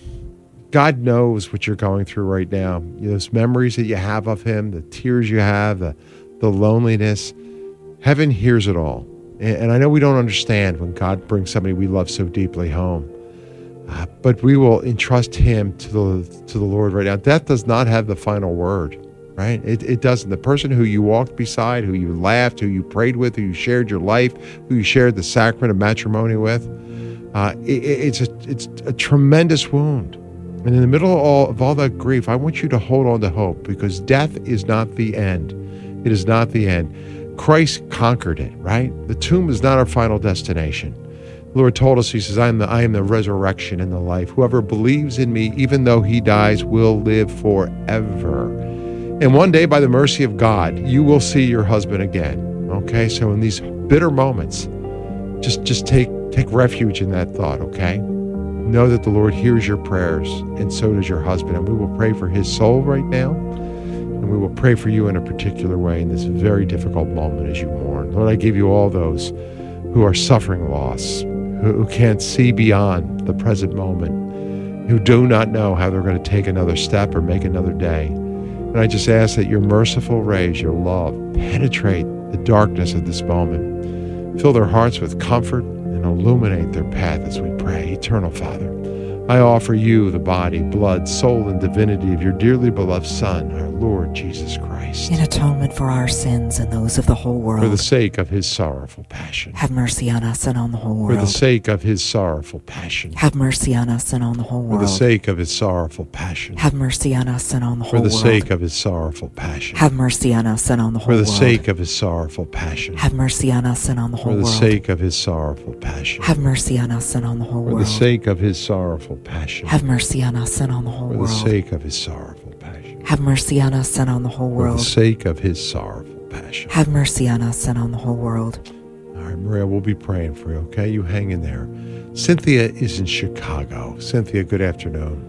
God knows what you're going through right now. Those memories that you have of him, the tears you have, the, the loneliness. Heaven hears it all. And I know we don't understand when God brings somebody we love so deeply home, uh, but we will entrust him to the to the Lord right now. Death does not have the final word, right? It, it doesn't. The person who you walked beside, who you laughed, who you prayed with, who you shared your life, who you shared the sacrament of matrimony with, uh, it, it's a it's a tremendous wound. And in the middle of all, of all that grief, I want you to hold on to hope, because death is not the end. It is not the end. Christ conquered it, right? The tomb is not our final destination. The Lord told us, he says, I am the, I am the resurrection and the life. Whoever believes in me, even though he dies, will live forever. And one day, by the mercy of God, you will see your husband again. Okay? So in these bitter moments, just, just take, take refuge in that thought, okay? Know that the Lord hears your prayers, and so does your husband. And we will pray for his soul right now. And we will pray for you in a particular way in this very difficult moment as you mourn. Lord, I give you all those who are suffering loss, who, who can't see beyond the present moment, who do not know how they're going to take another step or make another day. And I just ask that your merciful rays, your love, penetrate the darkness of this moment. Fill their hearts with comfort and illuminate their path as we pray. Eternal Father, I offer you the body, blood, soul, and divinity of your dearly beloved Son, our Lord Jesus Christ, in atonement for our sins and those of the whole world. For the sake of his sorrowful passion. Have mercy on us and on the whole world. For the sake of his sorrowful passion. Have mercy on us and on the whole world. For the sake of his sorrowful passion. Have mercy on us and on the whole world. For the world. sake of his sorrowful passion. Have mercy on us and on the whole world. For the sake of his sorrowful passion. Have mercy on us and on the whole world. For the sake of his sorrowful passion. Have mercy on us and on the whole world. For the sake of his sorrowful passion. Have mercy on us and on the whole world. For the world. sake of his sorrowful passion. Have mercy on us and on the whole world. For the sake of his sorrowful passion. Have mercy on us and on the whole world. All right, Maria, we'll be praying for you, okay? You hang in there. Cynthia is in Chicago. Cynthia, good afternoon.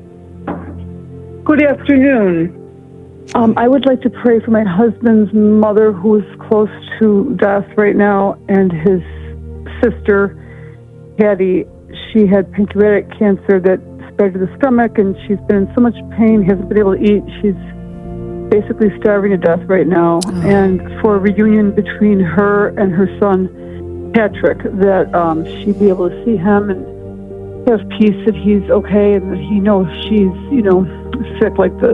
Good afternoon. Um, I would like to pray for my husband's mother, who is close to death right now, and his sister, Hattie. She had pancreatic cancer that spread to the stomach, and she's been in so much pain, hasn't been able to eat. She's basically starving to death right now. Oh. And for a reunion between her and her son, Patrick, that um, she'd be able to see him and have peace that he's okay and that he knows she's, you know, sick like this.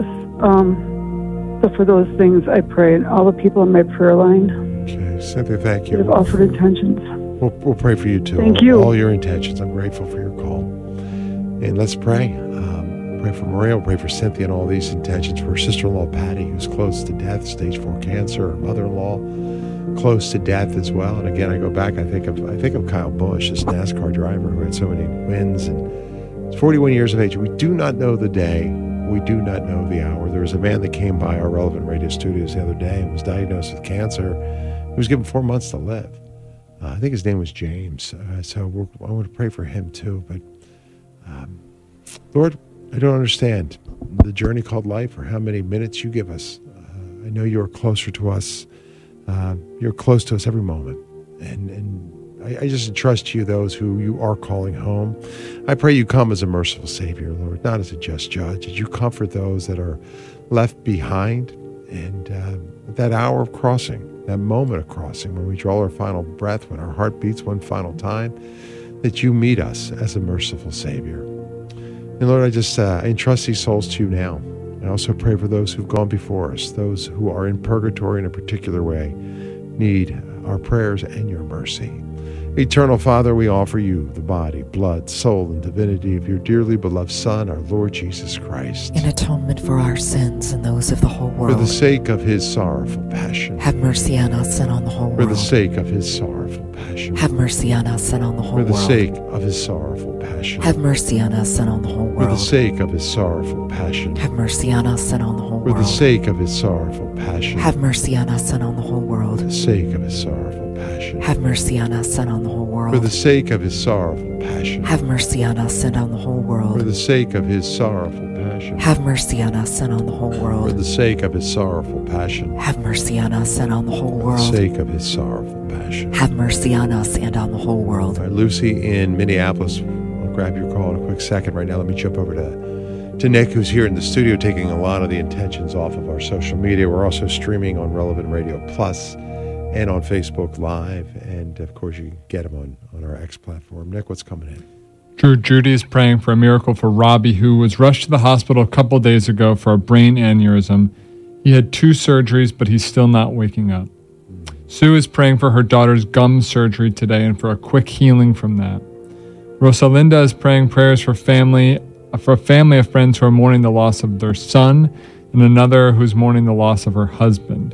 Um, so for those things, I pray, and all the people on my prayer line. Okay, Cynthia, thank you. Have offered intentions. We'll, we'll pray for you too. Thank all, you. All your intentions. I'm grateful for your call. And let's pray. Um, pray for Maria. We'll pray for Cynthia and all these intentions. For her sister-in-law, Patty, who's close to death, stage four cancer. Her mother-in-law, close to death as well. And again, I go back. I think of I think of Kyle Busch, this NASCAR driver who had so many wins, and he's forty-one years of age. We do not know the day. We do not know the hour. There was a man that came by our Relevant Radio studios the other day and was diagnosed with cancer. He was given four months to live. Uh, I think his name was James. Uh, so we're, I want to pray for him too. But um, Lord, I don't understand the journey called life or how many minutes you give us. Uh, I know you're closer to us. Uh, you're close to us every moment. And, and I, I just entrust to you those who you are calling home. I pray you come as a merciful Savior, Lord, not as a just judge. That you comfort those that are left behind. And uh, that hour of crossing, that moment of crossing, when we draw our final breath, when our heart beats one final time, that you meet us as a merciful Savior. And Lord, I just uh, entrust these souls to you now. I also pray for those who've gone before us, those who are in purgatory in a particular way, need our prayers and your mercy. Eternal Father, we offer you the body, blood, soul, and divinity of your dearly beloved Son, our Lord Jesus Christ. In atonement for our sins and those of the whole world. For the sake of his sorrowful passion. Have mercy on us and on the whole For world. the sake of his sorrowful passion. Have mercy on us and on the whole For the world. sake of his sorrowful passion. Have mercy on us and on the whole For world. the sake of his sorrowful passion. Have mercy on us and on the whole For world. the sake of his sorrowful passion. Have mercy on us and on the whole world. For the sake of his sorrowful passion. Have mercy on us and on the whole world. For the sake of his sorrowful passion. Have mercy on us and on the whole world. For the sake of his sorrowful passion. Have mercy on us and on the whole world. For the sake of his sorrowful passion. Have mercy on us and on the whole world. For the sake of his sorrowful passion. Have mercy on us and on the whole world. All right, Lucy in Minneapolis, I'll grab your call in a quick second. Right now, let me jump over to, to Nick, who's here in the studio taking a lot of the intentions off of our social media. We're also streaming on Relevant Radio Plus and on Facebook Live. And, of course, you can get them on, on our X platform. Nick, what's coming in? Drew, Judy is praying for a miracle for Robbie, who was rushed to the hospital a couple days ago for a brain aneurysm. He had two surgeries, but he's still not waking up. Sue is praying for her daughter's gum surgery today and for a quick healing from that. Rosalinda is praying prayers for family, for a family of friends who are mourning the loss of their son, and another who's mourning the loss of her husband.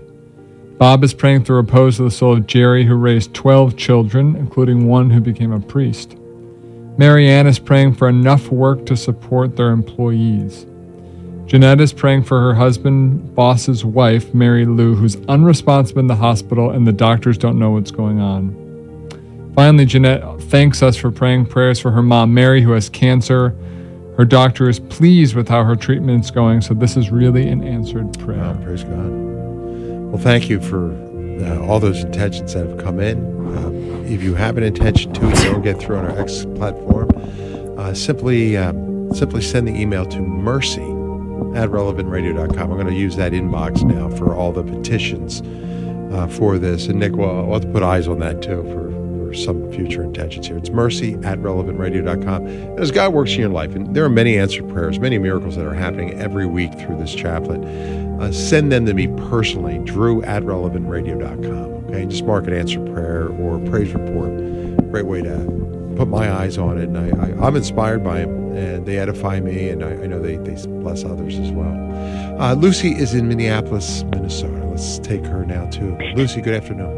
Bob is praying for the repose of the soul of Jerry, who raised twelve children, including one who became a priest. Mary Ann is praying for enough work to support their employees. Jeanette is praying for her husband, boss's wife, Mary Lou, who's unresponsive in the hospital and the doctors don't know what's going on. Finally, Jeanette thanks us for praying prayers for her mom, Mary, who has cancer. Her doctor is pleased with how her treatment is going, so this is really an answered prayer. Oh, praise God. Well, thank you for uh, all those intentions that have come in. Um, if you have an intention to, you don't get through on our X platform, uh, simply um, simply send the email to mercy at relevant radio dot com. I'm going to use that inbox now for all the petitions uh, for this. And Nick, well, I'll have to put eyes on that too for, for some future intentions here. It's mercy at relevant radio dot com. And as God works in your life, and there are many answered prayers, many miracles that are happening every week through this chaplet, uh, send them to me personally, drew at relevant radio dot com. Okay, just mark an answered prayer or praise report. Great way to put my eyes on it. And I, I, I'm inspired by them, and they edify me, and I, I know they, they bless others as well. Uh, Lucy is in Minneapolis, Minnesota. Let's take her now, too. Lucy, good afternoon.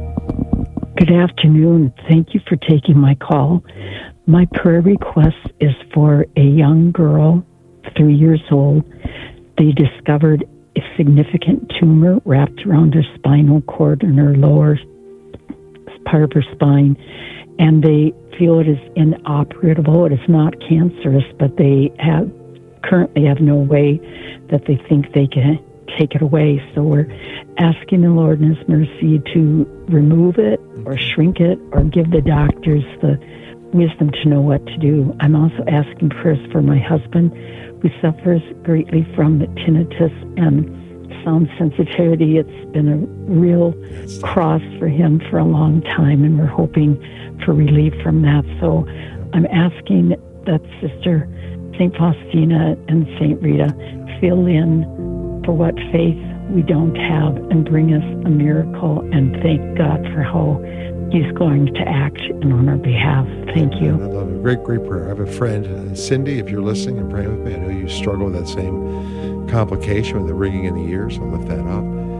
Good afternoon. Thank you for taking my call. My prayer request is for a young girl, three years old. They discovered a significant tumor wrapped around her spinal cord in her lower part of her spine, and they feel it is inoperable. It is not cancerous, but they have currently have no way that they think they can take it away. So we're asking the Lord in His mercy to remove it or shrink it or give the doctors the wisdom to know what to do. I'm also asking prayers for my husband, who suffers greatly from tinnitus and sound sensitivity. It's been a real cross for him for a long time, and we're hoping for relief from that. So I'm asking that Sister Saint Faustina and Saint Rita fill in for what faith we don't have and bring us a miracle, and thank God for how He's going to act on our behalf. Thank you. I love it. Great, great prayer. I have a friend, uh, Cindy, if you're listening and praying with me, I know you struggle with that same complication with the ringing in the ears. I'll lift that up.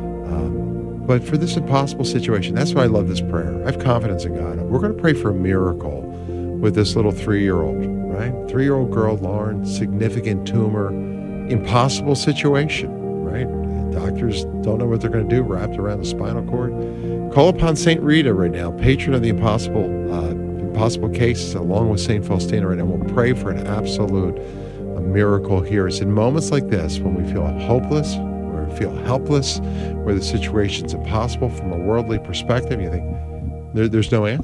Um, but for this impossible situation, that's why I love this prayer. I have confidence in God. We're going to pray for a miracle with this little three-year-old, right? Three-year-old girl, Lauren, significant tumor, impossible situation, right? Doctors don't know what they're going to do, wrapped around the spinal cord. Call upon Saint Rita right now, patron of the impossible uh, impossible cases, along with Saint Faustina right now. We'll pray for an absolute a miracle here. It's in moments like this when we feel hopeless, where we feel helpless, where the situation's impossible from a worldly perspective. You think there, there's no answer.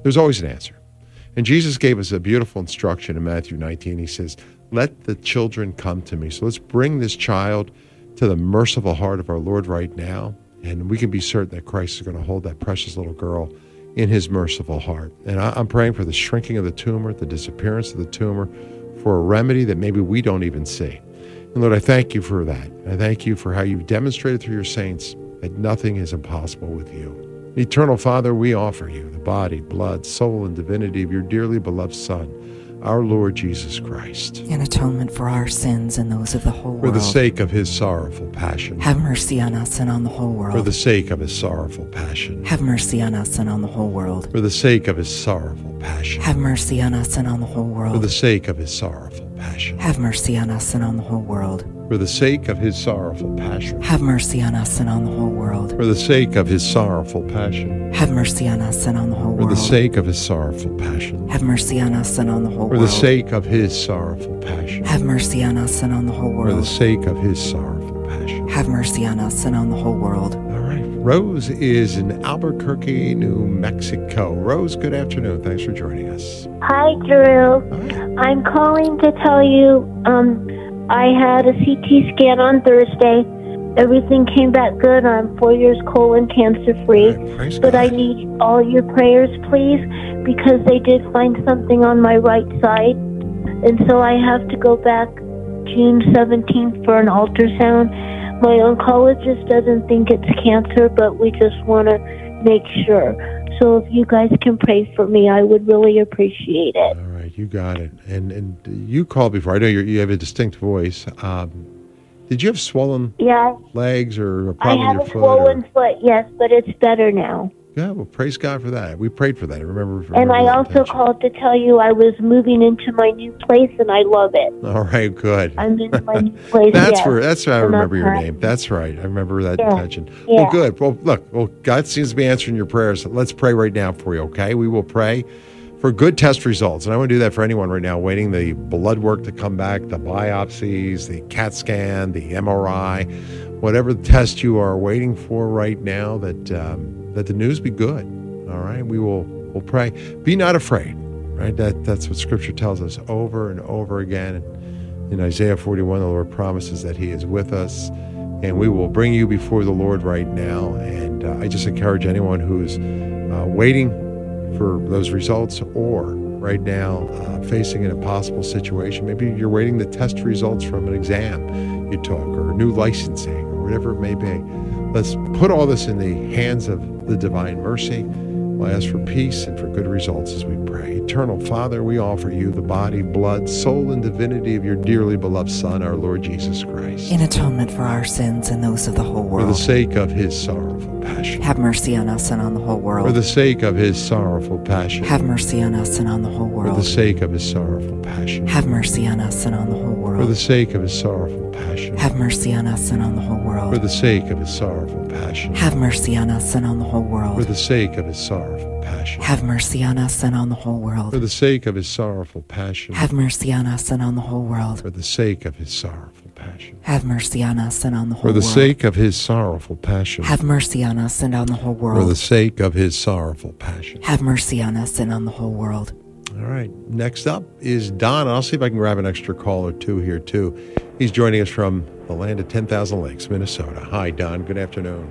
There's always an answer. And Jesus gave us a beautiful instruction in Matthew nineteen. He says, let the children come to me. So let's bring this child to the merciful heart of our Lord right now. And we can be certain that Christ is going to hold that precious little girl in his merciful heart. And I, I'm praying for the shrinking of the tumor, the disappearance of the tumor, for a remedy that maybe we don't even see. And Lord, I thank you for that. I thank you for how you've demonstrated through your saints that nothing is impossible with you. Eternal Father, we offer you the body, blood, soul, and divinity of your dearly beloved Son, our Lord Jesus Christ. In atonement for our sins and those of the whole world. For the sake of his sorrowful passion. Have mercy on us and on the whole world. For the sake of his sorrowful passion. Have mercy on us and on the whole world. For the sake of his sorrowful passion. Have mercy on us and on the whole world. For the sake of his sorrowful passion. Have mercy on us and on the whole world. For the sake of his sorrowful passion. Have mercy on us and on the whole world. For the sake of his sorrowful passion. Have mercy on us and on the whole world. For the sake of his sorrowful passion. Have mercy on us and on the whole world. For the sake of his sorrowful passion. Have mercy on us and on the whole world. For the sake of his sorrowful passion. Have mercy on us and on the whole world. All right. Rose is in Albuquerque, New Mexico. Rose, good afternoon. Thanks for joining us. Hi, Drew. Hi. I'm calling to tell you um, I had a C T scan on Thursday. Everything came back good. I'm four years colon cancer free. Right, but I need all your prayers, please, because they did find something on my right side. And so I have to go back June seventeenth for an ultrasound. My oncologist doesn't think it's cancer, but we just want to make sure. So if you guys can pray for me, I would really appreciate it. All right, you got it. And and you called before. I know you're, you have a distinct voice. Um, did you have swollen yeah. legs or a problem I have with a your foot? swollen or? foot, yes, but it's better now. Yeah, well, praise God for that. We prayed for that. I remember. remember and I that also intention. called to tell you I was moving into my new place, and I love it. All right, good. I'm in my new place. That's yes. where. That's where I And remember I'm your happy. name. That's right. I remember that Yeah. intention. Yeah. Well, good. Well, look. Well, God seems to be answering your prayers. Let's pray right now for you. Okay, we will pray for good test results, and I want to do that for anyone right now waiting the blood work to come back, the biopsies, the CAT scan, the M R I, whatever test you are waiting for right now. That um, that the news be good. All right, we will we'll pray. Be not afraid. Right, that that's what Scripture tells us over and over again. In Isaiah forty-one, the Lord promises that He is with us, and we will bring you before the Lord right now. And uh, I just encourage anyone who's uh, waiting for those results, or right now uh, facing an impossible situation. Maybe you're waiting the test results from an exam you took, or new licensing, or whatever it may be. Let's put all this in the hands of the divine mercy. I ask for peace and for good results as we pray. Eternal Father, we offer you the body, blood, soul, and divinity of your dearly beloved Son, our Lord Jesus Christ. In atonement for our sins and those of the whole world. For the sake of his sorrowful passion. Have mercy on us and on the whole world. For the sake of his sorrowful passion. Have mercy on us and on the whole world. For the sake of his sorrowful passion. Have mercy on us and on the whole world. For the sake of his sorrowful passion. Have mercy on us and on the whole world. For the sake of his sorrowful passion. Have mercy on us and on the whole world. For the sake of his sorrowful passion. Have mercy on us and on the whole world. For the sake of his sorrowful passion. Have mercy on us and on the whole world. For the sake of his sorrowful passion. Have mercy on us and on the whole For the world. sake of his sorrowful passion. Have mercy on us and on the whole world. For the sake of his sorrowful passion. Have mercy on us and on the whole world. All right. Next up is Don. I'll see if I can grab an extra call or two here, too. He's joining us from the land of ten thousand lakes, Minnesota. Hi, Don. Good afternoon.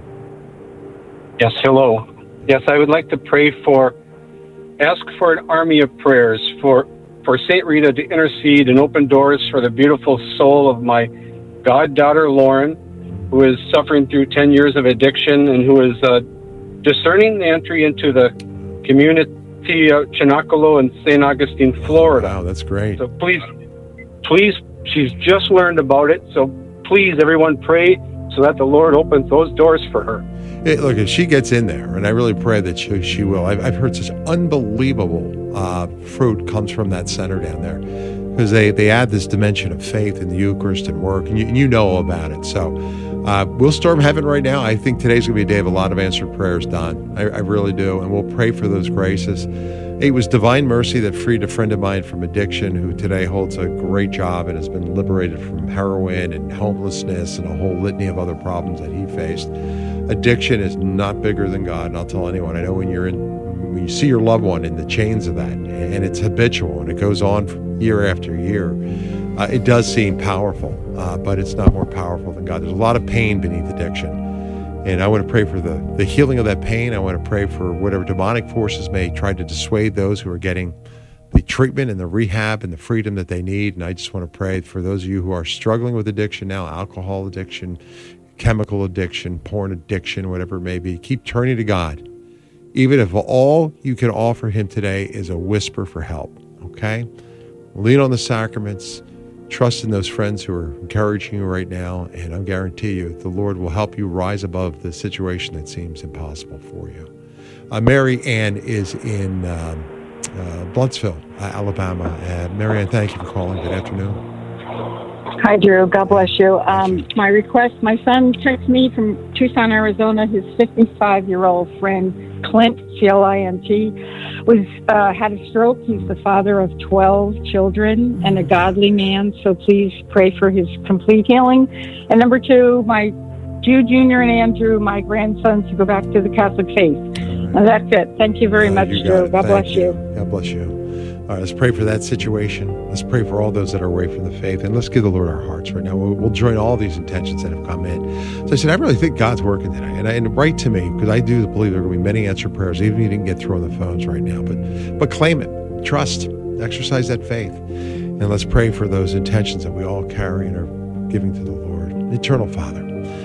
Yes, hello. Yes, I would like to pray for, ask for an army of prayers for, for Saint Rita to intercede and open doors for the beautiful soul of my goddaughter, Lauren, who is suffering through ten years of addiction and who is uh, discerning the entry into the community of Chinacolo in Saint Augustine, Florida. Wow, that's great. So please, please, she's just learned about it, so please, everyone pray so that the Lord opens those doors for her. Hey, look, if she gets in there, and I really pray that she, she will, I've, I've heard such unbelievable uh, fruit comes from that center down there, because they, they add this dimension of faith in the Eucharist and work, and you, and you know all about it. So uh, we'll storm heaven right now. I think today's going to be a day of a lot of answered prayers, Don. I, I really do, and we'll pray for those graces. It was divine mercy that freed a friend of mine from addiction, who today holds a great job and has been liberated from heroin and homelessness and a whole litany of other problems that he faced. Addiction is not bigger than God, and I'll tell anyone, I know when you're in when you see your loved one in the chains of that, and it's habitual and it goes on from year after year, uh, it does seem powerful, uh, but it's not more powerful than God. There's a lot of pain beneath addiction. And I want to pray for the, the healing of that pain. I want to pray for whatever demonic forces may try to dissuade those who are getting the treatment and the rehab and the freedom that they need. And I just want to pray for those of you who are struggling with addiction now, alcohol addiction, chemical addiction, porn addiction, whatever it may be. Keep turning to God. Even if all you can offer him today is a whisper for help, okay? Lean on the sacraments. Trust in those friends who are encouraging you right now, and I guarantee you the Lord will help you rise above the situation that seems impossible for you. Uh, Mary Ann is in um, uh, Blountsville, uh, Alabama. Uh, Mary Ann, thank you for calling. Good afternoon. Hi, Drew. God bless you. Um, my request, my son texted me from Tucson, Arizona. His fifty-five-year-old friend, Clint, C L I N T, was uh, had a stroke. He's the father of twelve children and a godly man, so please pray for his complete healing. And number two, my Jude Junior and Andrew, my grandsons, to go back to the Catholic faith. And that's it. Thank you very uh, much, you Drew. God Thank bless you. you. God bless you. All right, let's pray for that situation. Let's pray for all those that are away from the faith. And let's give the Lord our hearts right now. We'll, we'll join all these intentions that have come in. So I said, I really think God's working today. And, I, and write to me, because I do believe there are going to be many answered prayers, even if you didn't get through on the phones right now. But, but claim it. Trust. Exercise that faith. And let's pray for those intentions that we all carry and are giving to the Lord. Eternal Father,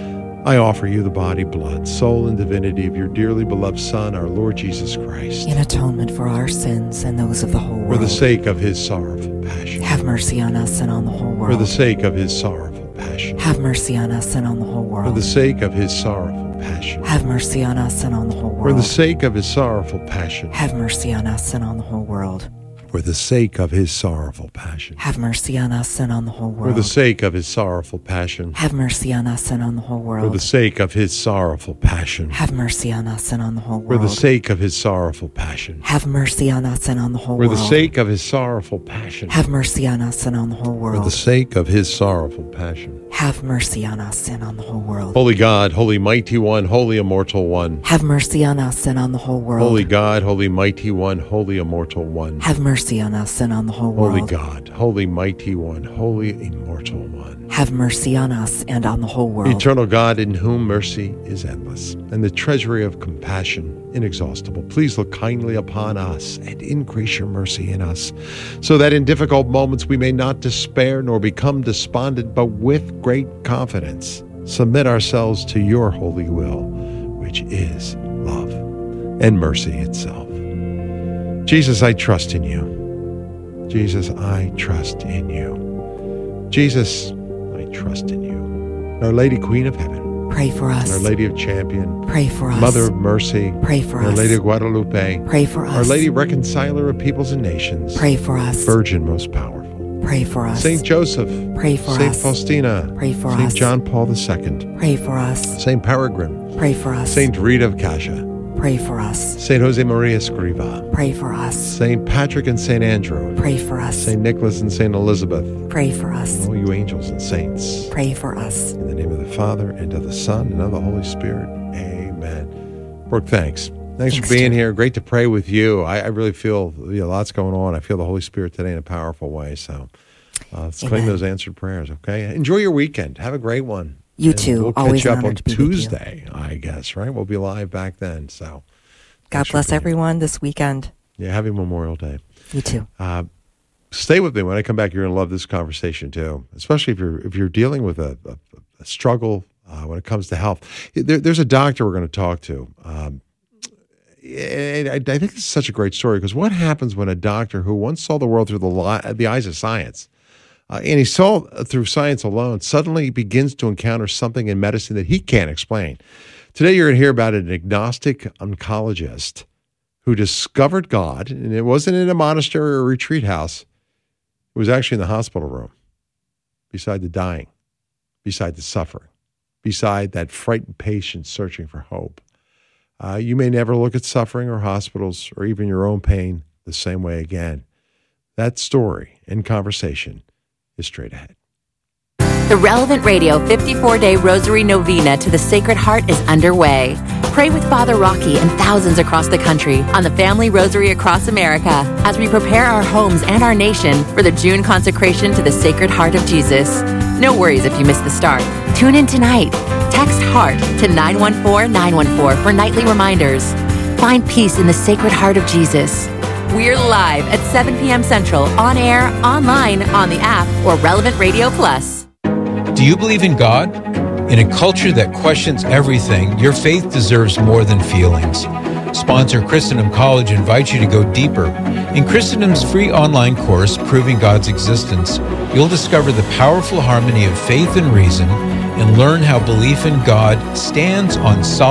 I offer you the body, blood, soul, and divinity of your dearly beloved Son, our Lord Jesus Christ, in atonement for our sins and those of the whole world. For the sake of his sorrowful passion. Have mercy on us and on the whole world. For the sake of his sorrowful passion. Have mercy on us and on the whole world. For the sake of his sorrowful passion. Have mercy on us and on the whole world. For the sake of his sorrowful passion. Have mercy on us and on the whole world. For the sake of his sorrowful passion. Have mercy on us and on the whole world. For the sake of his sorrowful passion. Have mercy on us and on the whole world. For the sake of his sorrowful passion. Have mercy on us and on the whole world. For the sake of his sorrowful passion. Have mercy on us and on the whole For world. the sake of his sorrowful passion. Have mercy on us and on the whole world. For the sake of his sorrowful passion. Have mercy on us and on the whole world. Holy God, holy mighty one, holy immortal one. Have mercy on us and on the whole world. Holy God, holy mighty one, holy immortal one. Have mercy on us and on the whole world. Holy God, holy mighty one, holy immortal one. Have mercy on us and on the whole world. Eternal God, in whom mercy is endless, and the treasury of compassion inexhaustible, please look kindly upon us and increase your mercy in us, so that in difficult moments we may not despair nor become despondent, but with great confidence submit ourselves to your holy will, which is love and mercy itself. Jesus, I trust in you. Jesus, I trust in you. Jesus, I trust in you. Our Lady Queen of Heaven, pray for us. Our Lady of Champion, pray for us. Mother of Mercy, pray for Our us. Our Lady of Guadalupe, pray for us. Our Lady Reconciler of Peoples and Nations, pray for us. Virgin most powerful, pray for us. Saint Joseph, pray for Saint us. Faustina, pray for Saint us. John Paul the Second, pray for us. Saint Peregrine, pray for us. Saint Rita of Cascia, pray for us. Saint Jose Maria Escriva, pray for us. Saint Patrick and Saint Andrew, pray for us. Saint Nicholas and Saint Elizabeth, pray for us. All you angels and saints, pray for us. In the name of the Father, and of the Son, and of the Holy Spirit. Amen. Brooke, thanks. Thanks, thanks for being Jim. here. Great to pray with you. I, I really feel you know, lots going on. I feel the Holy Spirit today in a powerful way. So uh, let's Amen. claim those answered prayers, okay? Enjoy your weekend. Have a great one. You and too. We'll Always catch up on to be Tuesday, I guess, right? We'll be live back then. So God bless everyone this weekend. Yeah, happy Memorial Day. You too. Uh, stay with me when I come back. You're going to love this conversation too, especially if you're if you're dealing with a, a, a struggle uh, when it comes to health. There, there's a doctor we're going to talk to. Um, and I, I think this is such a great story because what happens when a doctor who once saw the world through the li- the eyes of science, uh, and he saw through science alone, suddenly begins to encounter something in medicine that he can't explain. Today, you're going to hear about an agnostic oncologist who discovered God, and it wasn't in a monastery or a retreat house. It was actually in the hospital room, beside the dying, beside the suffering, beside that frightened patient searching for hope. Uh, you may never look at suffering or hospitals or even your own pain the same way again. That story and conversation is straight ahead. The Relevant Radio fifty-four day Rosary Novena to the Sacred Heart is underway. Pray with Father Rocky and thousands across the country on the Family Rosary across America as we prepare our homes and our nation for the June consecration to the Sacred Heart of Jesus. No worries if you missed the start. Tune in tonight. Text HEART to nine one four nine one four for nightly reminders. Find peace in the Sacred Heart of Jesus. We're live at seven p.m. Central, on air, online, on the app, or Relevant Radio Plus. Do you believe in God? In a culture that questions everything, your faith deserves more than feelings. Sponsor Christendom College invites you to go deeper. In Christendom's free online course, Proving God's Existence, you'll discover the powerful harmony of faith and reason and learn how belief in God stands on solid